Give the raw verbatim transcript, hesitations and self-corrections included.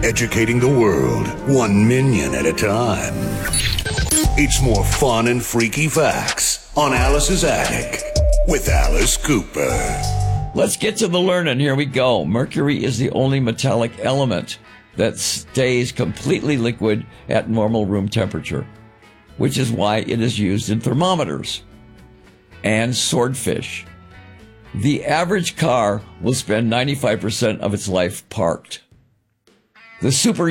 educating the world one minion at a time. It's more fun and freaky facts on Alice's Attic with Alice Cooper. Let's get to the learning. Here we go. Mercury is the only metallic element that stays completely liquid at normal room temperature, which is why it is used in thermometers and swordfish. The average car will spend ninety-five percent of its life parked. The super